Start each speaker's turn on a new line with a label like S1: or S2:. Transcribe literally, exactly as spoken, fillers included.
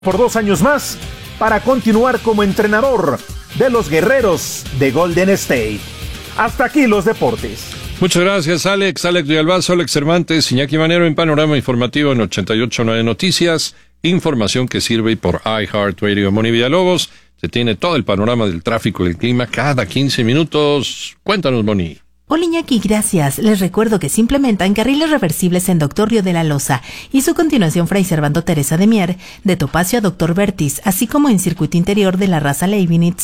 S1: por dos años más para continuar como entrenador de los Guerreros de Golden State. Hasta aquí los deportes.
S2: Muchas gracias, Alex. Alex Villalbazo, Alex Cervantes, Iñaki Manero en Panorama Informativo en ochenta y ocho punto nueve Noticias. Información que sirve por iHeartRadio. Moni Villalobos, se tiene todo el panorama del tráfico y el clima cada quince minutos. Cuéntanos, Moni.
S3: Hola Iñaki, gracias. Les recuerdo que se implementan carriles reversibles en Doctor Río de la Loza y su continuación Fray Servando Teresa de Mier, de Topacio a Doctor Vertis, así como en circuito interior de la Raza Leibniz